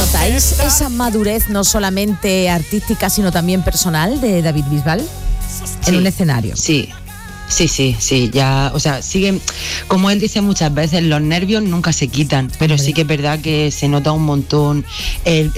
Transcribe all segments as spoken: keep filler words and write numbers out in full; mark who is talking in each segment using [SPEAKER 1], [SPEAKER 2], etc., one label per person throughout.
[SPEAKER 1] ¿Notáis esa madurez no solamente artística, sino también personal de David Bisbal en
[SPEAKER 2] sí,
[SPEAKER 1] un escenario?
[SPEAKER 2] Sí. Sí, sí, sí, ya, o sea, siguen, como él dice muchas veces, los nervios nunca se quitan, pero Hombre. sí que es verdad que se nota un montón el,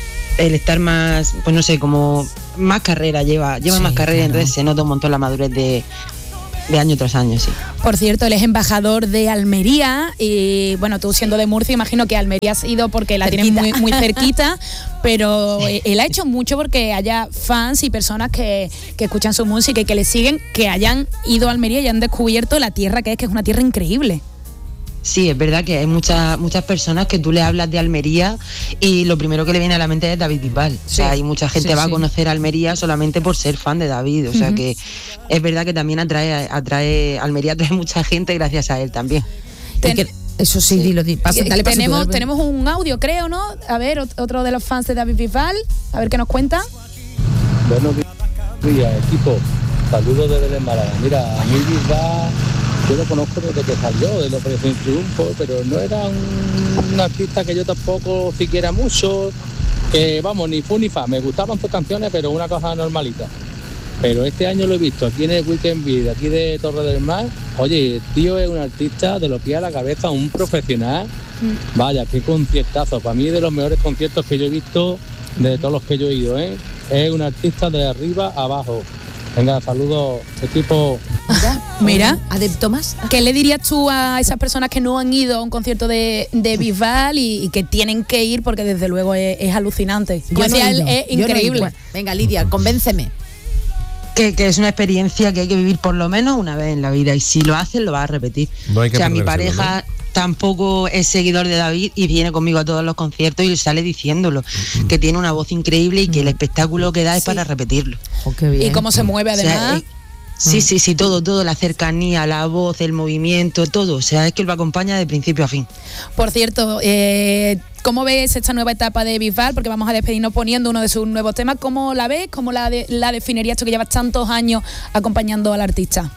[SPEAKER 2] el estar más, pues no sé, como más carrera, lleva, lleva sí, más carrera, claro. Entonces se nota un montón la madurez de, de año tras año, sí.
[SPEAKER 3] Por cierto, él es embajador de Almería y, bueno, tú siendo de Murcia, imagino que Almería has ido porque la cerquita. Tienes muy, muy cerquita, pero sí. Él ha hecho mucho porque haya fans y personas que, que escuchan su música y que le siguen, que hayan ido a Almería y han descubierto la tierra que es, que es una tierra increíble.
[SPEAKER 2] Sí, es verdad que hay muchas muchas personas que tú le hablas de Almería y lo primero que le viene a la mente es David Bisbal. Sí. O sea, hay mucha gente sí, va sí. a conocer Almería solamente por ser fan de David. O sea uh-huh. que es verdad que también atrae, atrae Almería atrae mucha gente gracias a él también.
[SPEAKER 1] Ten- que, eso sí, sí. dilo, dilo. Pasa, dale, pasa
[SPEAKER 3] tenemos,
[SPEAKER 1] tú,
[SPEAKER 3] tenemos un audio, creo, ¿no? A ver, otro de los fans de David Bisbal, a ver qué nos cuenta.
[SPEAKER 4] Buenos días, equipo. Saludos desde Málaga. Mira, a mí Bisbal yo lo conozco desde que salió, de la Operación Triunfo, pero no era un, un artista que yo tampoco siquiera mucho, que vamos, ni fu ni fa, me gustaban sus canciones, pero una cosa normalita. Pero este año lo he visto aquí en el Weekend Beat, aquí de Torre del Mar. Oye, el tío es un artista de los pies a la cabeza, un profesional. Mm. Vaya, qué conciertazo, para mí es de los mejores conciertos que yo he visto de todos los que yo he ido, ¿eh? Es un artista de arriba a abajo. Venga, saludos, equipo.
[SPEAKER 1] Mira,
[SPEAKER 3] mira,
[SPEAKER 1] adepto más.
[SPEAKER 3] ¿Qué le dirías tú a esas personas que no han ido a un concierto de, de Bisbal y, y que tienen que ir porque desde luego es, es alucinante? Como
[SPEAKER 1] no
[SPEAKER 3] decía él, es increíble.
[SPEAKER 1] No Venga, Lidia, convénceme.
[SPEAKER 2] Que, que es una experiencia que hay que vivir por lo menos una vez en la vida y si lo haces lo vas a repetir. No hay que o sea, mi pareja ¿no? tampoco es seguidor de David y viene conmigo a todos los conciertos y sale diciéndolo, uh-huh. que tiene una voz increíble y que el espectáculo que da es sí. para repetirlo.
[SPEAKER 3] Oh, qué bien. Y cómo se mueve además. O sea, es,
[SPEAKER 2] sí, sí, sí, todo, todo, la cercanía, la voz, el movimiento, todo. O sea, es que lo acompaña de principio a fin.
[SPEAKER 3] Por cierto, eh, ¿cómo ves esta nueva etapa de Bisbal? Porque vamos a despedirnos poniendo uno de sus nuevos temas. ¿Cómo la ves? ¿Cómo la, de, la definirías tú que llevas tantos años acompañando al artista?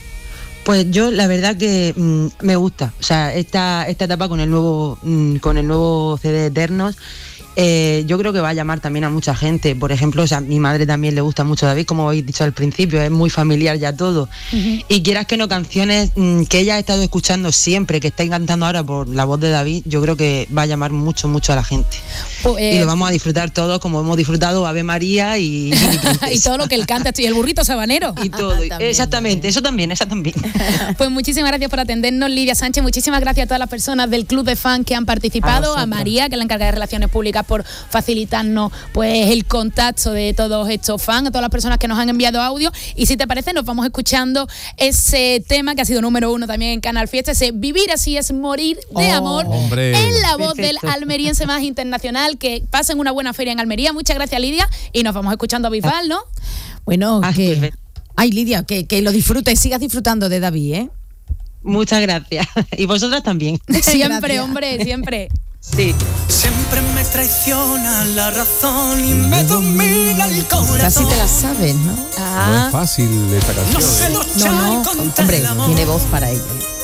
[SPEAKER 2] Pues yo la verdad que mmm, me gusta. O sea, esta, esta etapa con el nuevo, mmm, con el nuevo C D Eternos. Eh, yo creo que va a llamar también a mucha gente. Por ejemplo, o sea, a mi madre también le gusta mucho David, como habéis dicho al principio, es muy familiar ya todo. Uh-huh. Y quieras que no, canciones mmm, que ella ha estado escuchando siempre, que está cantando ahora por la voz de David, yo creo que va a llamar mucho, mucho a la gente. Pues, eh, y lo vamos a disfrutar todos como hemos disfrutado Ave María y
[SPEAKER 3] y todo lo que él canta, y el burrito sabanero.
[SPEAKER 2] Y todo, exactamente, eso también, eso también.
[SPEAKER 3] Pues muchísimas gracias por atendernos, Lidia Sánchez, muchísimas gracias a todas las personas del Club de Fans que han participado, a, a María, que es la encargada de Relaciones Públicas, por facilitarnos pues el contacto de todos estos fans, a todas las personas que nos han enviado audio. Y si te parece, nos vamos escuchando ese tema que ha sido número uno también en Canal Fiesta, ese Vivir así es morir de oh, amor, hombre. En la voz Perfecto. Del almeriense más internacional. Que pasen una buena feria en Almería. Muchas gracias, Lidia, y nos vamos escuchando a Bisbal, ¿no?
[SPEAKER 1] Bueno, ah, que perfecto. Ay, Lidia, que, que lo disfrutes, sigas disfrutando de David, ¿eh?
[SPEAKER 2] Muchas gracias. Y vosotras también.
[SPEAKER 3] Siempre,
[SPEAKER 1] gracias.
[SPEAKER 3] Hombre, siempre.
[SPEAKER 2] Sí.
[SPEAKER 5] Siempre me traiciona la razón y me domina el corazón.
[SPEAKER 1] Casi te la sabes, ¿no?
[SPEAKER 6] Ah. No es fácil esta canción.
[SPEAKER 5] No,
[SPEAKER 6] ¿eh?
[SPEAKER 5] no, no,
[SPEAKER 1] hombre, tiene voz para ello.